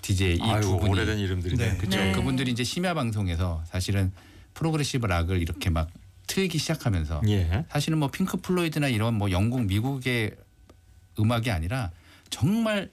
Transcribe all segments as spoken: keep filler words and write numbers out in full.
디제이 이 두 분이 오래된 이름들이네. 네. 그렇죠. 네. 그분들이 이제 심야 방송에서 사실은 프로그레시브 락을 이렇게 막 틀기 시작하면서 예. 사실은 뭐 핑크 플로이드나 이런 뭐 영국 미국의 음악이 아니라 정말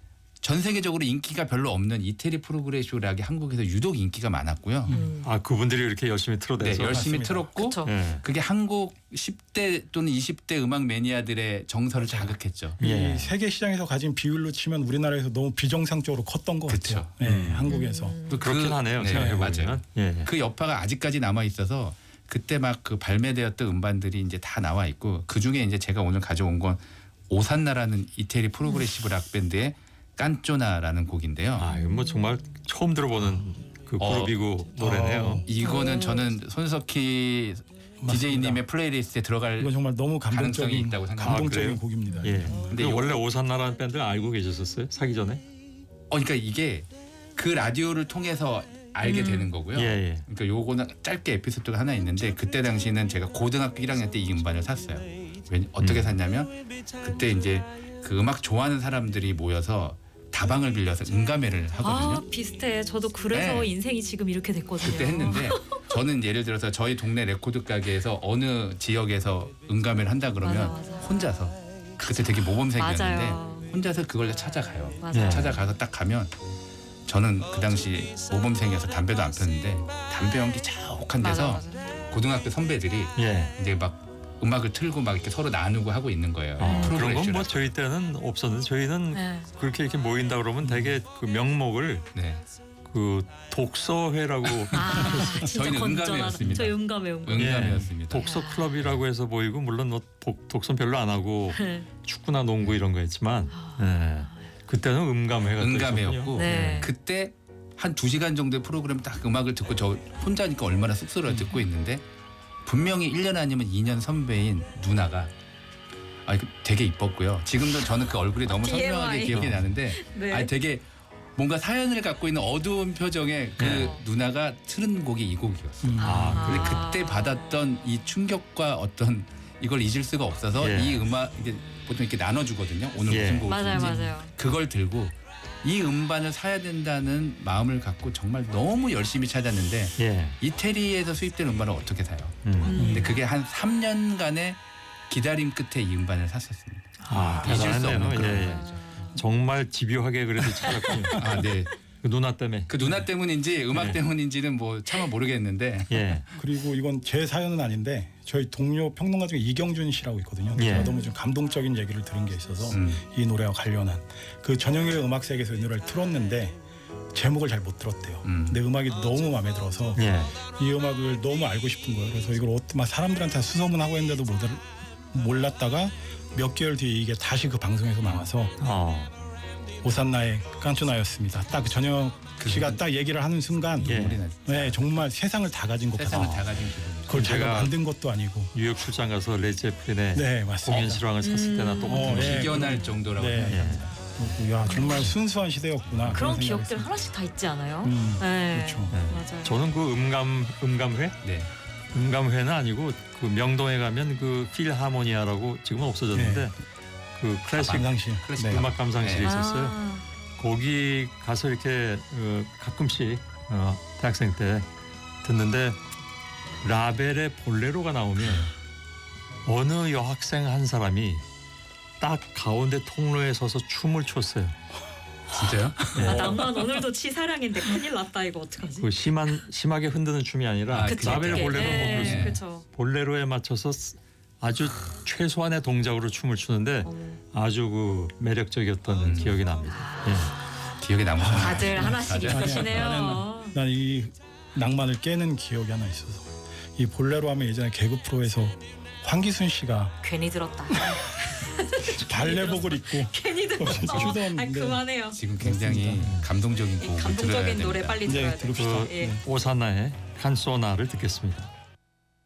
전 세계적으로 인기가 별로 없는 이태리 프로그레시브 락이 한국에서 유독 인기가 많았고요. 음. 아 그분들이 이렇게 열심히 네, 틀어대서. 열심히 맞습니다. 틀었고 그쵸. 예. 그게 한국 십 대 또는 이십 대 음악 매니아들의 정서를 자극했죠. 예. 이 세계 시장에서 가진 비율로 치면 우리나라에서 너무 비정상적으로 컸던 것 그쵸. 같아요. 네, 음. 한국에서. 또 그렇긴 그- 하네요. 네, 생각해보면. 맞아요. 예. 그 여파가 아직까지 남아 있어서 그때 막 그 발매되었던 음반들이 이제 다 나와 있고 그 중에 이제 제가 오늘 가져온 건 오산나라는 이태리 프로그레시브 락 밴드의 깐쪼나라는 곡인데요. 아 이건 뭐 정말 처음 들어보는 그 어. 그룹이고 노래네요. 어. 이거는 오. 저는 손석희 디제이님의 플레이리스트에 들어갈 이거 정말 너무 가능성이 감동적인 있다고 생각합니다. 감동적인 아, 그래요? 곡입니다. 예. 근데 근데 요- 원래 오산나라는 밴드 알고 계셨었어요? 사기 전에? 어, 그러니까 이게 그 라디오를 통해서 알게 음. 되는 거고요. 예, 예. 그러니까 요거는 짧게 에피소드가 하나 있는데 그때 당시는 제가 고등학교 일 학년 때 이 음반을 샀어요. 왜, 어떻게 음. 샀냐면 그때 이제 그 음악 좋아하는 사람들이 모여서 다방을 빌려서 응가매를 하거든요. 아 비슷해. 저도 그래서 네. 인생이 지금 이렇게 됐거든요. 그때 했는데 저는 예를 들어서 저희 동네 레코드 가게에서 어느 지역에서 응가매를 한다 그러면 맞아, 맞아. 혼자서 그때 되게 모범생이었는데 맞아요. 혼자서 그걸 찾아가요. 맞아요. 예. 찾아가서 딱 가면 저는 그 당시 모범생이어서 담배도 안 폈는데 담배 연기 자욱한 데서 맞아, 맞아. 고등학교 선배들이 예. 이제 막 음악을 틀고 막 이렇게 서로 나누고 하고 있는 거예요. 아, 그런 건 프로그레시브 뭐 락. 저희 때는 없었는데 저희는 네. 그렇게 이렇게 모인다 그러면 되게 그 명목을 네. 그 독서회라고 아 진짜 저희는 건전하다. 응가매였습니다. 저희 응가매 응가매. 응가매였습니다. 독서 클럽이라고 해서 보이고 물론 뭐 독, 독서 별로 안 하고 네. 축구나 농구 이런 거 했지만 예. 그때는 음감회가 또 응가매였고 있었군요. 네. 그때 한 두 시간 정도의 프로그램 딱 음악을 듣고 저 혼자니까 얼마나 쑥스러워 듣고 있는데 분명히 일 년 아니면 이 년 선배인 누나가 아 되게 이뻤고요. 지금도 저는 그 얼굴이 너무 티엠아이. 선명하게 기억이 나는데 네. 아 되게 뭔가 사연을 갖고 있는 어두운 표정의 그 네. 누나가 틀은 곡이 이 곡이었어요. 음. 아, 근데 그때 받았던 이 충격과 어떤 이걸 잊을 수가 없어서 예. 이 음악 이게 보통 이렇게 나눠주거든요. 오늘 예. 무슨 곡을 맞아요, 듣는지. 맞아요. 그걸 들고 이 음반을 사야 된다는 마음을 갖고 정말 너무 열심히 찾았는데 예. 이태리에서 수입된 음반을 어떻게 사요? 음. 근데 그게 한 삼 년간의 기다림 끝에 이 음반을 샀었습니다. 아, 잊을 수 대단하네요. 없는 그런 예, 예. 음반이죠. 정말 집요하게 그래도 찾았군요. 아, 네. 그 누나 때문에. 그 누나 때문인지 음악 네. 때문인지는 뭐 차마 모르겠는데 예. 그리고 이건 제 사연은 아닌데 저희 동료 평론가 중에 이경준 씨라고 있거든요. 예. 제가 너무 좀 감동적인 얘기를 들은 게 있어서 음. 이 노래와 관련한 그 전영일의 음악 세계에서 이 노래를 틀었는데 제목을 잘 못 들었대요. 음. 근데 음악이 너무 마음에 들어서 예. 이 음악을 너무 알고 싶은 거예요. 그래서 이걸 어떻게 막 사람들한테 수소문하고 했는데도 못 알- 몰랐다가 몇 개월 뒤에 이게 다시 그 방송에서 나와서 어. 오산나의 깐초나였습니다. 딱 그 전영 씨가 딱 얘기를 하는 순간 예. 눈물이 나죠. 네, 정말 세상을 다 가진 것 세상을 같아요. 다 가진 기분이죠. 그걸 제가 제가 만든 것도 아니고. 뉴욕 출장 가서 레드제플린의 네, 맞습니다. 공연 실황을 쳤을 때나 똑같은 어, 거죠. 네. 비견할 정도라고 네. 생각합니다. 예. 야 정말 순수한 시대였구나. 그런 생각이 기억들 했습니다. 하나씩 다 있지 않아요? 음, 네. 그렇죠. 네. 맞아요. 저는 그 음감 음감회 네. 음감회는 아니고 그 명동에 가면 그 필하모니아라고 지금은 없어졌는데 그 클래식 당시 클래식 네. 음악 감상실이 네. 있었어요. 아, 거기 가서 이렇게 어, 가끔씩 어, 대학생 때 듣는데 라벨의 볼레로가 나오면 어느 여학생 한 사람이 딱 가운데 통로에 서서 춤을 췄어요. 진짜요? 아, 낭만 오늘도 치사량인데 큰일 났다 이거 어떡하지? 그 심한 심하게 흔드는 춤이 아니라 아, 그쵸, 라벨 그게. 볼레로 뭐 네, 그럴 수 네. 그렇죠. 볼레로에 맞춰서 아주 최소한의 동작으로 춤을 추는데 어머. 아주 그 매력적이었던 기억이 납니다. 기억에 남으셨 다들 하나씩 맞아요. 있으시네요. 난 이 낭만을 깨는 기억이 하나 있어서 이 볼레로 하면 예전에 개그 프로에서 황기순 씨가 괜히 들었다. 발레복을 입고 괜히 들었다. 추던 아 네. 그만해요. 지금 굉장히 감동적인 이 곡을 들어야 감동적인 됩니다. 노래 빨리 이제 들어야 돼. 들읍시다. 그 예. 오사나의 칸소나를 듣겠습니다.